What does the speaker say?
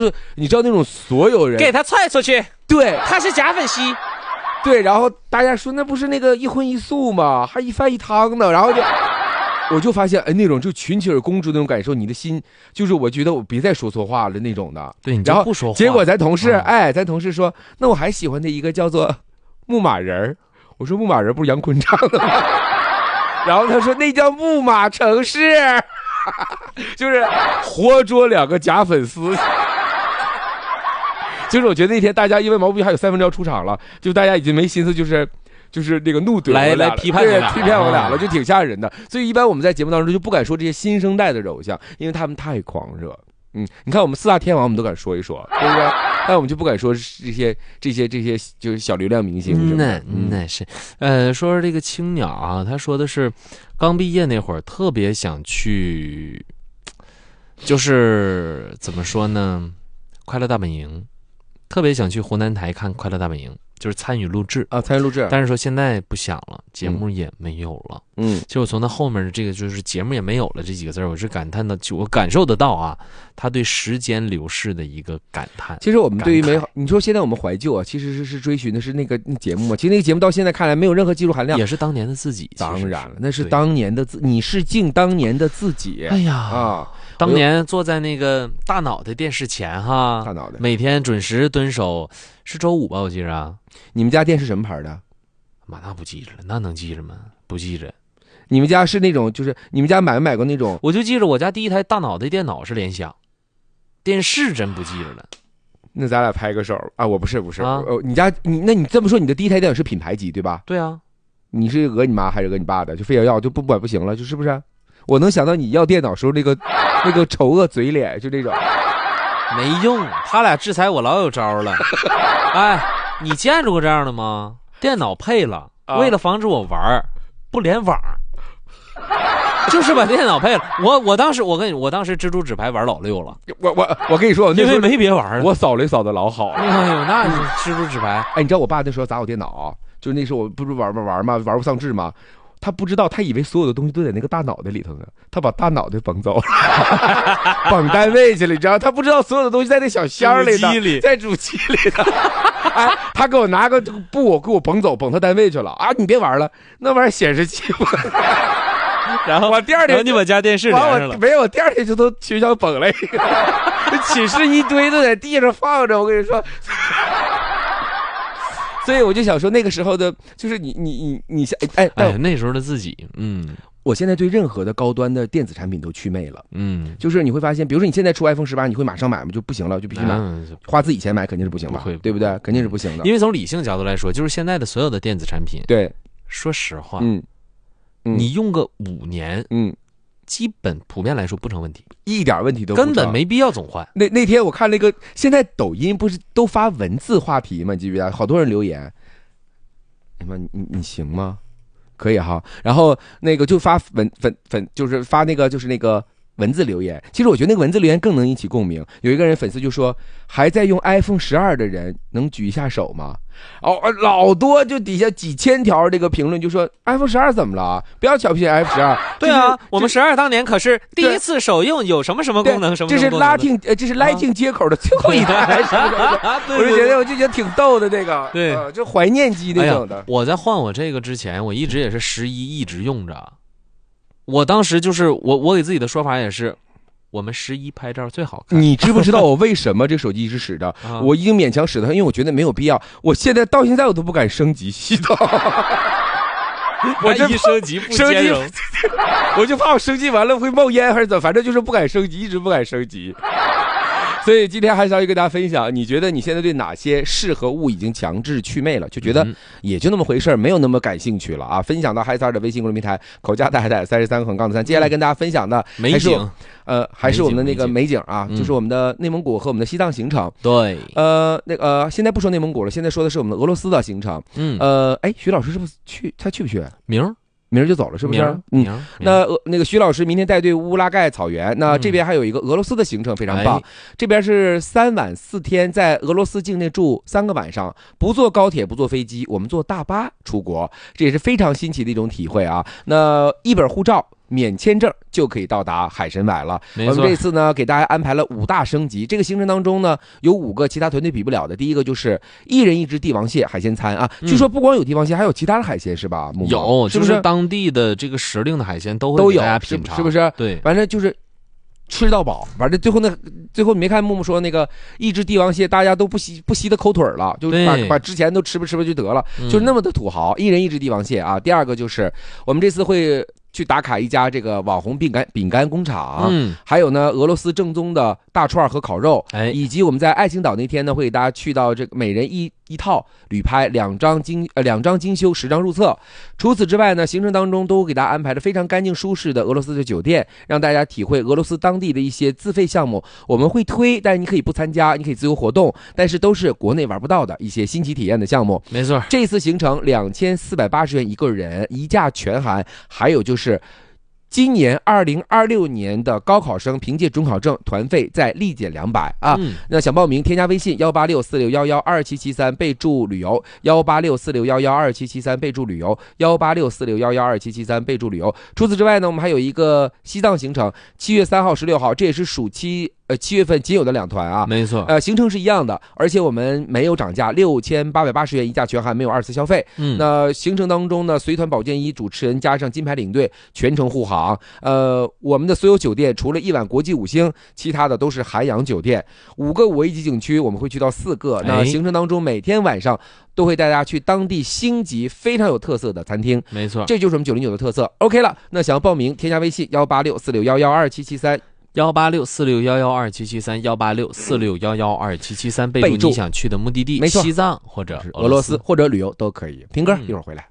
你知道那种所有人给他踹出去， 对， 他是假粉丝， 对，然后大家说那不是那个一荤一素吗？还一饭一汤呢，然后我就发现，哎，那种就群起而攻之那种感受，你的心就是我觉得我别再说错话了那种的。 对，你然后不说话。 结果咱同事，咱同事说，那我还喜欢的一个叫做牧马人儿。我说牧马人不是杨坤唱的吗？然后他说那叫木马城市，就是活捉2个假粉丝。就是我觉得那天大家因为毛不易还有3分钟要出场了，就大家已经没心思就是那个怒怼来批判我俩了，就挺吓人的。所以一般我们在节目当中就不敢说这些新生代的偶像，因为他们太狂热。你看我们4大天王我们都敢说一说，对不对？但我们就不敢说这些就是小流量明星。 那是，说这个青鸟啊，他说的是刚毕业那会儿特别想去，就是怎么说呢，快乐大本营，特别想去湖南台看快乐大本营。就是参与录制啊， 参与录制， 但是说现在不想了，节目也没有了。其实我从他后面的这个就是节目也没有了这几个字，我是感叹的，我感受得到啊，他对时间流逝的一个感叹。 其实我们对于美好，你说现在我们怀旧啊，其实是追寻的是那个节目嘛。其实那个节目到现在看来没有任何技术含量， 也是当年的自己。 当然了，那是当年的你是敬当年的自己。 哎呀啊！当年坐在那个大脑袋电视前哈， 大脑袋每天准时蹲守，是周5吧？我记着啊。 你们家电视什么牌的？ 妈，那不记着了，那能记着吗？不记着。 你们家是那种，就是你们家买没买过那种？ 我就记着我家第一台大脑袋电脑是联想，电视真不记着了。 那咱俩拍个手啊！我不是，那你这么说，你的第一台电脑是品牌机对吧？ 对啊。 你是讹你妈还是讹你爸的？就非要就不管不行了，就是不是？我能想到你要电脑时候那个丑恶嘴脸，就这种。 没用，他俩制裁我老有招了。哎，你见着过这样的吗？电脑配了，为了防止我玩不联网，就是把电脑配了。我当时蜘蛛纸牌玩老溜了。 我跟你说，我那时候因为没别玩了， 我扫雷扫的老好了。 哎呦，那蜘蛛纸牌， 哎，你知道我爸那时候砸我电脑，就那时候我不是玩嘛，玩不丧志嘛。他不知道，他以为所有的东西都在那个大脑袋里头呢，他把大脑袋绑走了，绑单位去了，你知道？他不知道所有的东西在那小箱里的，在主机里的。哎，他给我拿个布给我绑走，绑他单位去了啊！你别玩了，那玩意儿显示器。然后我第二天你把家电视连上了， 没有，我第二天就从学校绑了一个，寝室一堆都在地上放着，我跟你说。所以我就想说，那个时候的，就是你哎， 那时候的自己， 我现在对任何的高端的电子产品都祛魅了，就是你会发现，比如说你现在出 iPhone 18，你会马上买吗？就不行了，就必须买，花自己钱买肯定是不行吧，对不对？肯定是不行的。 因为从理性角度来说，就是现在的所有的电子产品， 对， 说实话，你用个5年，基本普遍来说不成问题， 一点问题都不根本没必要总换。 那天我看那个，现在抖音不是都发文字话题吗？你记不记得？好多人留言，哎妈，你行吗？可以哈。然后那个就发就是发那个就是那个文字留言。其实我觉得那个文字留言更能引起共鸣。有一个人粉丝就说，还在用 iPhone 12的人能举一下手吗？老多，就底下几千条这个评论就说 iPhone 12怎么了？不要小觑 iPhone 12。 对啊，我们12当年可是第一次首映，有什么什么功能，什么这是这是 Lightning 接口的最后一台。我就觉得挺逗的这个， 对， 就怀念机那种的。 我在换我这个之前，我一直也是11一直用着。我当时就是我给自己的说法也是，我们11拍照最好看。 你知不知道我为什么这手机一直使着？我已经勉强使它，因为我觉得没有必要。我到现在我都不敢升级系统。 我这一升级不兼容， 我就怕我升级完了会冒烟还是怎么，反正就是不敢升级，一直不敢升级。所以今天还是要跟大家分享，你觉得你现在对哪些事和物已经强制祛魅了，就觉得也就那么回事，没有那么感兴趣了啊？分享到嗨3的微信公众平台口加大海33横杠3。接下来跟大家分享的美景， 还是我们的那个美景啊，就是我们的内蒙古和我们的西藏行程。 对， 现在不说内蒙古了，现在说的是我们的俄罗斯的行程。哎，徐老师是不是去？他去不去？明儿就走了，是不是？那个徐老师明天带队乌拉盖草原，那这边还有一个俄罗斯的行程非常棒。这边是3晚4天，在俄罗斯境内住3个晚上，不坐高铁，不坐飞机，我们坐大巴出国，这也是非常新奇的一种体会啊。那一本护照免签证就可以到达海参崴了。我们这次呢给大家安排了5大升级，这个行程当中呢有5个其他团队比不了的。第一个就是1人1只帝王蟹海鲜餐啊，据说不光有帝王蟹，还有其他的海鲜是吧？ 有， 是不是当地的这个时令的海鲜都会给大家品尝， 是不是？ 对， 反正就是吃到饱。反正最后你没看木木说那个1只帝王蟹大家都不惜的抠腿了，就把之前都吃吧就得了，就是那么的土豪，1人1只帝王蟹啊。第二个就是我们这次会去打卡一家这个网红饼干工厂，还有呢俄罗斯正宗的大串和烤肉，以及我们在爱情岛那天呢会给大家去到这个每人一套旅拍2张精修10张入册。除此之外呢，行程当中都给大家安排了非常干净舒适的俄罗斯的酒店，让大家体会俄罗斯当地的一些自费项目，我们会推，但是你可以不参加，你可以自由活动，但是都是国内玩不到的一些新奇体验的项目。 没错， 这次行程2480元一个人，1价全含，还有就是今年2026年的高考生凭借准考证团费再立减200啊！那想报名添加微信18646112773备注旅游，18646112773备注旅游，18646112773备注旅游。除此之外呢，我们还有一个西藏行程，7月3号、16号，这也是暑期7月份仅有的2团啊， 没错， 行程是一样的，而且我们没有涨价，6880元1价全含，没有2次消费。那行程当中呢，随团保健医、主持人加上金牌领队全程护航。我们的所有酒店除了1晚国际5星，其他的都是涵养酒店。5个5A级景区我们会去到4个。那行程当中每天晚上都会带大家去当地星级非常有特色的餐厅。 没错， 这就是我们909的特色。OK 了，那想要报名添加微信18646112773。 18646112773，18646112773，备注你想去的目的地， 没错， 西藏或者俄罗斯或者旅游都可以。平哥一会儿回来。